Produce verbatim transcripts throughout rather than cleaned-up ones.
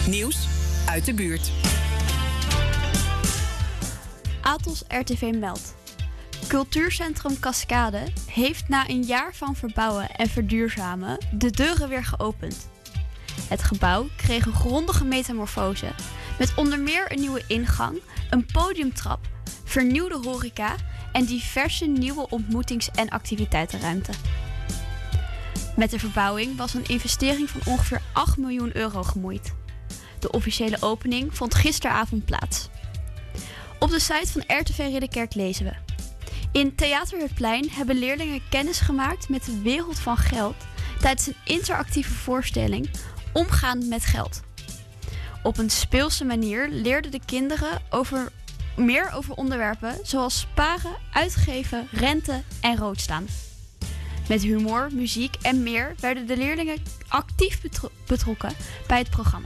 Nieuws uit de buurt. Atos R T V meldt. Cultuurcentrum Cascade heeft na een jaar van verbouwen en verduurzamen de deuren weer geopend. Het gebouw kreeg een grondige metamorfose met onder meer een nieuwe ingang, een podiumtrap, vernieuwde horeca en diverse nieuwe ontmoetings- en activiteitenruimte. Met de verbouwing was een investering van ongeveer acht miljoen euro gemoeid. De officiële opening vond gisteravond plaats. Op de site van R T V Ridderkerk lezen we: in Theater Het Plein hebben leerlingen kennis gemaakt met de wereld van geld tijdens een interactieve voorstelling Omgaan met geld. Op een speelse manier leerden de kinderen over, meer over onderwerpen zoals sparen, uitgeven, rente en roodstaan. Met humor, muziek en meer werden de leerlingen actief betro- betrokken bij het programma.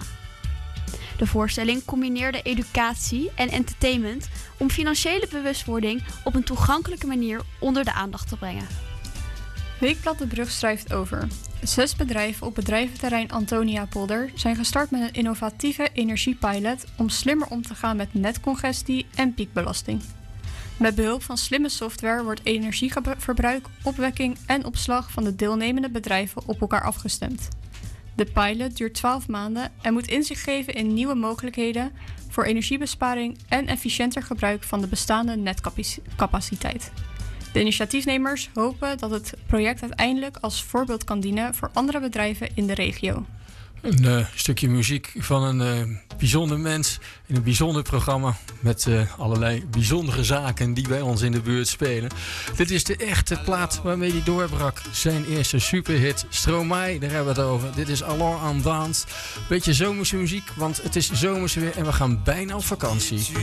De voorstelling combineerde educatie en entertainment om financiële bewustwording op een toegankelijke manier onder de aandacht te brengen. Weekblad De Brug schrijft over. Zes bedrijven op bedrijventerrein Antoniapolder zijn gestart met een innovatieve energiepilot om slimmer om te gaan met netcongestie en piekbelasting. Met behulp van slimme software wordt energieverbruik, opwekking en opslag van de deelnemende bedrijven op elkaar afgestemd. De pilot duurt twaalf maanden en moet inzicht geven in nieuwe mogelijkheden voor energiebesparing en efficiënter gebruik van de bestaande netcapaciteit. De initiatiefnemers hopen dat het project uiteindelijk als voorbeeld kan dienen voor andere bedrijven in de regio. Een uh, stukje muziek van een uh, bijzonder mens in een bijzonder programma met uh, allerlei bijzondere zaken die bij ons in de buurt spelen. Dit is de echte plaat waarmee hij doorbrak. Zijn eerste superhit, Stromae, daar hebben we het over. Dit is Allons en Danse. Beetje zomerse muziek, want het is zomerse weer en we gaan bijna op vakantie.